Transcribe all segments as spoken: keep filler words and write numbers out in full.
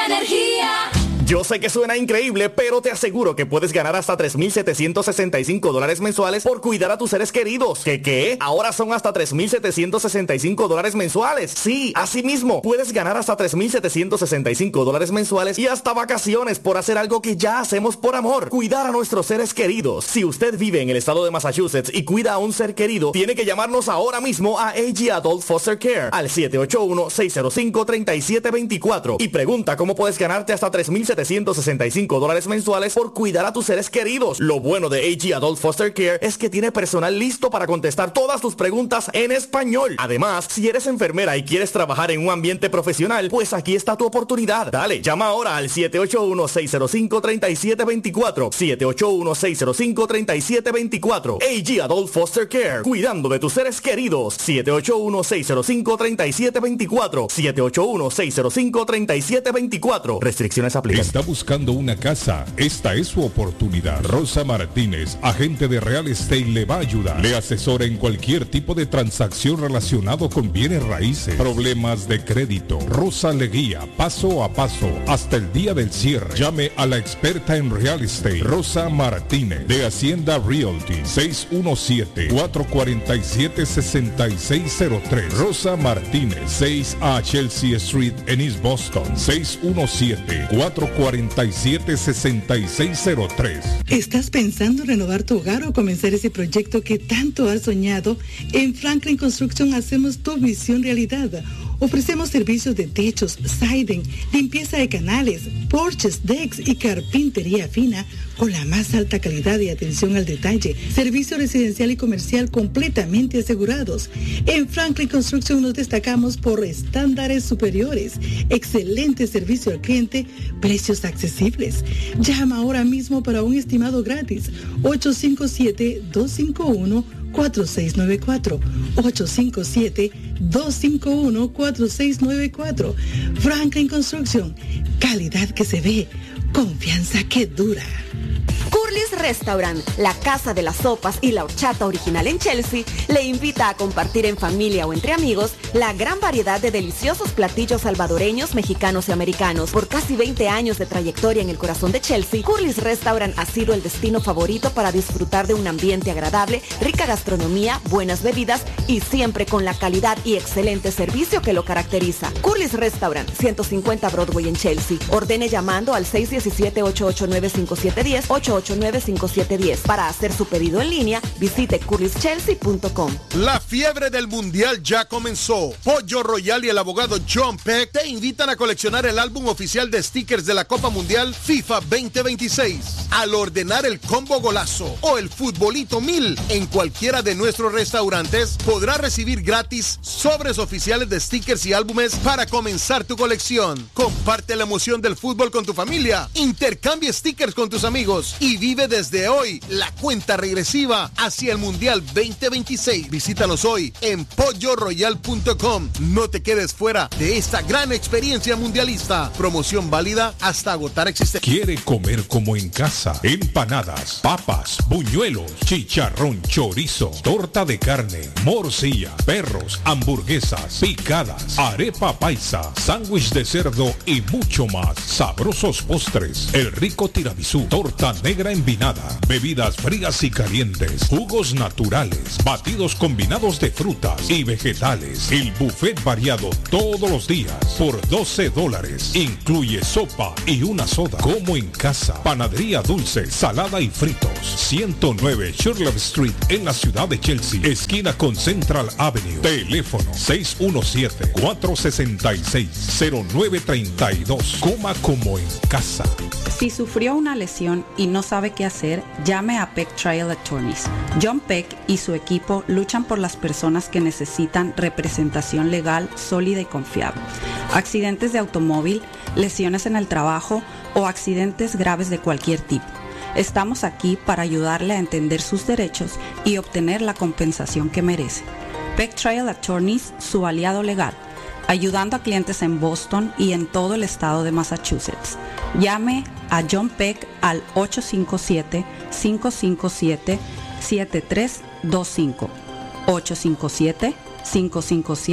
Energía. Yo sé que suena increíble, pero te aseguro que puedes ganar hasta tres mil setecientos sesenta y cinco dólares mensuales por cuidar a tus seres queridos. ¿Qué qué? Ahora son hasta tres mil setecientos sesenta y cinco dólares mensuales. Sí, así mismo. Puedes ganar hasta tres mil setecientos sesenta y cinco dólares mensuales y hasta vacaciones por hacer algo que ya hacemos por amor. Cuidar a nuestros seres queridos. Si usted vive en el estado de Massachusetts y cuida a un ser querido, tiene que llamarnos ahora mismo a A G Adult Foster Care al siete ocho uno, seis cero cinco, tres siete dos cuatro y pregunta cómo puedes ganarte hasta tres mil setecientos sesenta y cinco dólares mensuales por cuidar a tus seres queridos. Lo bueno de A G Adult Foster Care es que tiene personal listo para contestar todas tus preguntas en español. Además, si eres enfermera y quieres trabajar en un ambiente profesional, pues aquí está tu oportunidad. Dale, llama ahora al siete ocho uno, seis cero cinco, tres siete dos cuatro, siete ocho uno, seis cero cinco, tres siete dos cuatro. A G Adult Foster Care, cuidando de tus seres queridos. siete ocho uno, seis cero cinco, tres siete dos cuatro, siete ocho uno, seis cero cinco, tres siete dos cuatro. Restricciones aplican. Está buscando una casa, esta es su oportunidad. Rosa Martínez, agente de Real Estate, le va a ayudar. Le asesora en cualquier tipo de transacción relacionado con bienes raíces, problemas de crédito. Rosa le guía paso a paso hasta el día del cierre. Llame a la experta en Real Estate, Rosa Martínez, de Hacienda Realty, seis uno siete, cuatro cuatro siete, seis seis cero tres. Rosa Martínez, seis a Chelsea Street en East Boston, seis uno siete, cuatro cuatro siete, seis seis cero tres. ¿Estás pensando en renovar tu hogar o comenzar ese proyecto que tanto has soñado? En Franklin Construction hacemos tu visión realidad. Ofrecemos servicios de techos, siding, limpieza de canales, porches, decks y carpintería fina con la más alta calidad y atención al detalle. Servicio residencial y comercial completamente asegurados. En Franklin Construction nos destacamos por estándares superiores, excelente servicio al cliente, precios accesibles. Llama ahora mismo para un estimado gratis. ocho cinco siete, dos cinco uno, cuatro seis nueve cuatro. ocho cinco siete, dos cinco uno, cuatro seis nueve cuatro. Franklin Construction, calidad que se ve, confianza que dura. Curly's Restaurant, la casa de las sopas y la horchata original en Chelsea, le invita a compartir en familia o entre amigos la gran variedad de deliciosos platillos salvadoreños, mexicanos y americanos. Por casi veinte años de trayectoria en el corazón de Chelsea, Curly's Restaurant ha sido el destino favorito para disfrutar de un ambiente agradable, rica gastronomía, buenas bebidas y siempre con la calidad y excelente servicio que lo caracteriza. Curly's Restaurant, ciento cincuenta Broadway en Chelsea. Ordene llamando al seis uno siete, ocho ocho nueve, cinco siete uno cero, ocho ocho nueve, cinco siete uno cero. Para hacer su pedido en línea, visite curlys chelsea punto com. La fiebre del mundial ya comenzó. Pollo Royal y el abogado John Peck te invitan a coleccionar el álbum oficial de stickers de la Copa Mundial FIFA veinte veintiséis. Al ordenar el combo golazo o el futbolito mil en cualquiera de nuestros restaurantes, podrás recibir gratis sobres oficiales de stickers y álbumes para comenzar tu colección. Comparte la emoción del fútbol con tu familia, intercambia stickers con tus amigos y vive desde hoy la cuenta regresiva hacia el Mundial veinte veintiséis. Visítanos hoy en pollo royal punto com. No te quedes fuera de esta gran experiencia mundialista. Promoción válida hasta agotar existencia. ¿Quiere comer como en casa? Empanadas, papas, buñuelos, chicharrón, chorizo, torta de carne, morcilla, perros, hamburguesas, picadas, arepa paisa, sándwich de cerdo y mucho más. Sabrosos postres, el rico tiramisú, torta negra envinada, bebidas frías y calientes, jugos naturales, batidos combinados de frutas y vegetales. El buffet variado todos los días por doce dólares. Incluye sopa y una soda. Como en casa. Panadería dulce, salada y fritos. ciento nueve Shirley Street en la ciudad de Chelsea, esquina con Central Avenue. Teléfono seis uno siete, cuatro seis seis, cero nueve tres dos. Coma como en casa. Si sufrió una lesión y no sabe qué hacer, llame a Peck Trial Attorneys. John Peck y su equipo luchan por las personas que necesitan representación legal sólida y confiable. Accidentes de automóvil, lesiones en el trabajo o accidentes graves de cualquier tipo. Estamos aquí para ayudarle a entender sus derechos y obtener la compensación que merece. Peck Trial Attorneys, su aliado legal, ayudando a clientes en Boston y en todo el estado de Massachusetts. Llame a John Peck al ocho cinco siete, cinco cinco siete, siete tres dos cinco. ocho cinco siete, cinco cinco siete,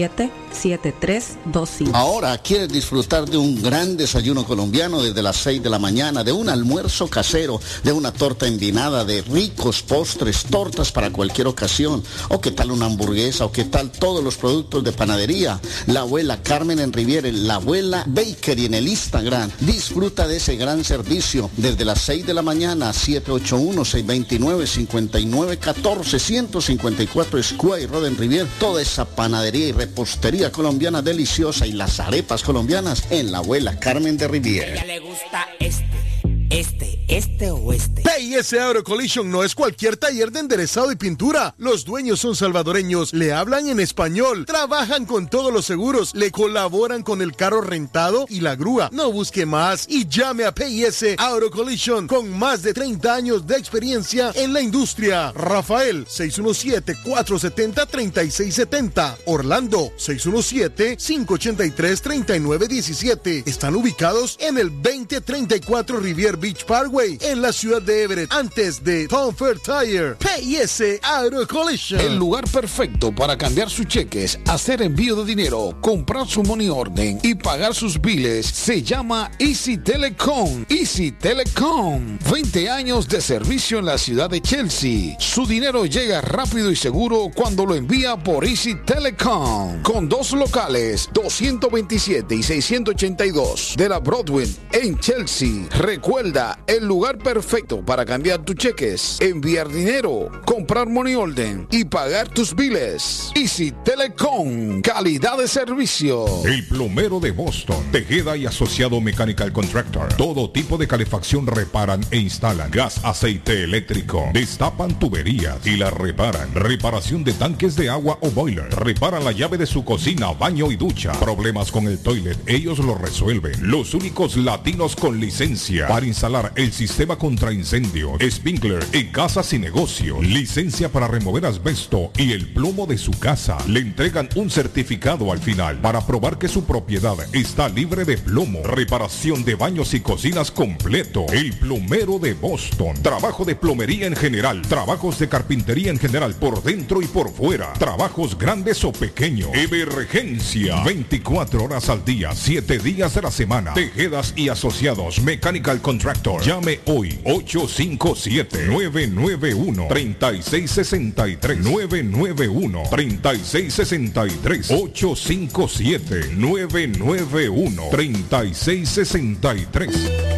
siete tres dos cinco. Ahora, ¿quieres disfrutar de un gran desayuno colombiano desde las seis de la mañana, de un almuerzo casero, de una torta envinada, de ricos postres, tortas para cualquier ocasión? ¿O qué tal una hamburguesa? ¿O qué tal todos los productos de panadería? La abuela Carmen en Riviere, la abuela Bakery en el Instagram. Disfruta de ese gran servicio desde las seis de la mañana, siete ocho uno, seis dos nueve, cinco nueve uno cuatro, ciento cincuenta y cuatro Square Road en Riviere. Toda esa panadería y repostería colombiana deliciosa y las arepas colombianas en la abuela Carmen de Riviere. A ella le gusta este, este, este o este. P I S Auto Collision no es cualquier taller de enderezado y pintura. Los dueños son salvadoreños, le hablan en español, trabajan con todos los seguros, le colaboran con el carro rentado y la grúa. No busque más y llame a P I S Auto Collision con más de treinta años de experiencia en la industria. Rafael, seis uno siete, cuatro siete cero, tres seis siete cero. Orlando, seis uno siete, cinco ocho tres, tres nueve uno siete. Están ubicados en el veinte treinta y cuatro Rivier Beach Parkway, en la ciudad de Everett, antes de Tom Fair Tire. P I S Auto Collision. El lugar perfecto para cambiar sus cheques, hacer envío de dinero, comprar su money order y pagar sus biles se llama Easy Telecom. Easy Telecom. veinte años de servicio en la ciudad de Chelsea. Su dinero llega rápido y seguro cuando lo envía por Easy Telecom. Con dos locales, doscientos veintisiete y seiscientos ochenta y dos de la Broadway en Chelsea. Recuerda, el lugar perfecto para cambiar tus cheques, enviar dinero, comprar money order y pagar tus biles. Easy Telecom, calidad de servicio. El plomero de Boston, Tejeda y Asociado Mechanical Contractor. Todo tipo de calefacción reparan e instalan. Gas, aceite eléctrico. Destapan tuberías y las reparan. Reparación de tanques de agua o boiler. Reparan la llave de su cocina, baño y ducha. Problemas con el toilet, ellos lo resuelven. Los únicos latinos con licencia para instalar el sistema contra incendio, sprinkler en casas y negocios, licencia para remover asbesto y el plomo de su casa. Le entregan un certificado al final para probar que su propiedad está libre de plomo. Reparación de baños y cocinas completo. El plomero de Boston. Trabajo de plomería en general, trabajos de carpintería en general por dentro y por fuera, trabajos grandes o pequeños. Emergencia, veinticuatro horas al día, siete días de la semana. Tejedas y Asociados Mechanical Contractor. Llame hoy ocho cinco siete, nueve nueve uno, tres seis seis tres, nueve nueve uno, tres seis seis tres, ocho cinco siete, nueve nueve uno, tres seis seis tres.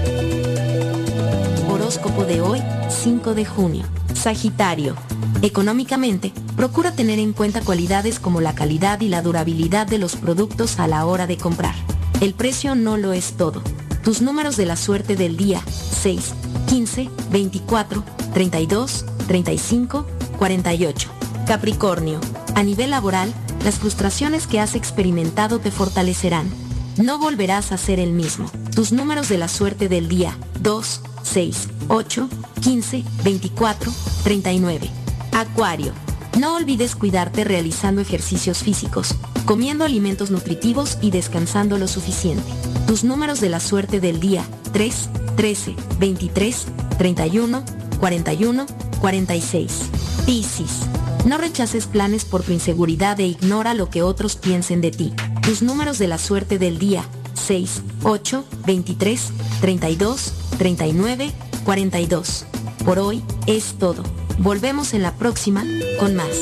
Horóscopo de hoy, cinco de junio. Sagitario. Económicamente, procura tener en cuenta cualidades como la calidad y la durabilidad de los productos a la hora de comprar. El precio no lo es todo. Tus números de la suerte del día, seis, quince, veinticuatro, treinta y dos, treinta y cinco, cuarenta y ocho. Capricornio. A nivel laboral, las frustraciones que has experimentado te fortalecerán. No volverás a ser el mismo. Tus números de la suerte del día, dos, seis, ocho, quince, veinticuatro, treinta y nueve. Acuario. No olvides cuidarte realizando ejercicios físicos, comiendo alimentos nutritivos y descansando lo suficiente. Tus números de la suerte del día, tres, trece, veintitrés, treinta y uno, cuarenta y uno, cuarenta y seis. Piscis. No rechaces planes por tu inseguridad e ignora lo que otros piensen de ti. Tus números de la suerte del día, seis, ocho, veintitrés, treinta y dos, treinta y nueve, cuarenta y dos. Por hoy es todo. Volvemos en la próxima con más.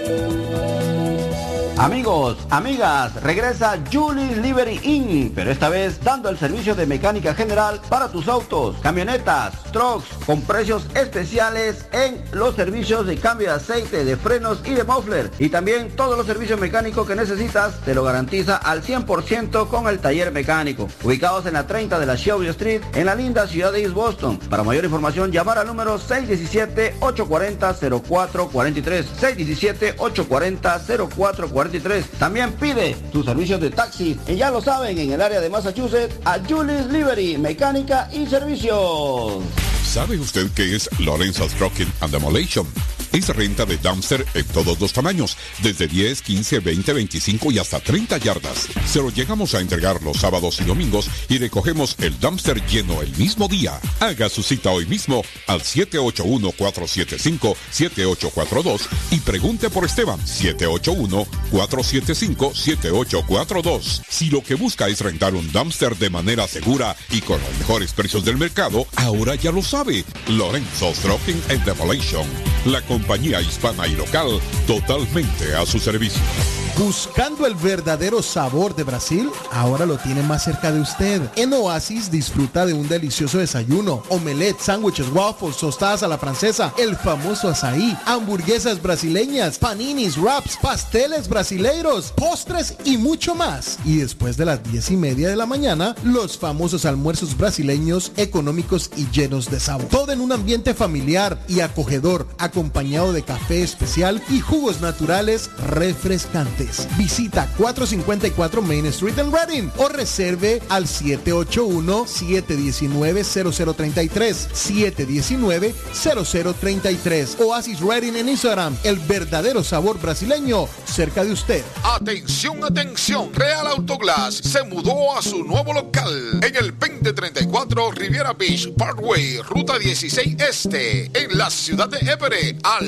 Amigos, amigas, regresa Julis Liberty Inc, pero esta vez dando el servicio de mecánica general para tus autos, camionetas, trucks, con precios especiales en los servicios de cambio de aceite, de frenos y de muffler. Y también todos los servicios mecánicos que necesitas te lo garantiza al cien por ciento con el taller mecánico. Ubicados en la treinta de la Shelby Street, en la linda ciudad de East Boston. Para mayor información, llamar al número seis uno siete, ocho cuatro cero, cero cuatro cuatro tres, seis uno siete, ocho cuatro cero, cero cuatro cuatro tres. También pide tus servicios de taxi, y ya lo saben, en el área de Massachusetts, a Julis Liberty, mecánica y servicios. ¿Sabe usted qué es Lorenzo's Trucking and Demolition? Es renta de dumpster en todos los tamaños, desde diez, quince, veinte, veinticinco y hasta treinta yardas. Se lo llegamos a entregar los sábados y domingos y recogemos el dumpster lleno el mismo día. Haga su cita hoy mismo al siete ocho uno, cuatro siete cinco, siete ocho cuatro dos y pregunte por Esteban. siete ocho uno, cuatro siete cinco, siete ocho cuatro dos. Si lo que busca es rentar un dumpster de manera segura y con los mejores precios del mercado, ahora ya lo sabe. Lorenzo's Dropping and Demolition, la compañía hispana y local totalmente a su servicio. ¿Buscando el verdadero sabor de Brasil? Ahora lo tiene más cerca de usted. En Oasis disfruta de un delicioso desayuno, omelette, sándwiches, waffles, tostadas a la francesa, el famoso açaí, hamburguesas brasileñas, paninis, wraps, pasteles brasileiros, postres y mucho más. Y después de las diez y media de la mañana, los famosos almuerzos brasileños económicos y llenos de sabor. Todo en un ambiente familiar y acogedor, acompañado de café especial y jugos naturales refrescantes. Visita cuatrocientos cincuenta y cuatro Main Street en Reading o reserve al siete ocho uno, siete uno nueve, cero cero tres tres, siete uno nueve, cero cero tres tres. Oasis Reading en Instagram, el verdadero sabor brasileño cerca de usted. Atención, atención, Real Autoglass se mudó a su nuevo local en el veinte treinta y cuatro Riviera Beach Parkway, Ruta dieciséis Este, en la ciudad de Everett, al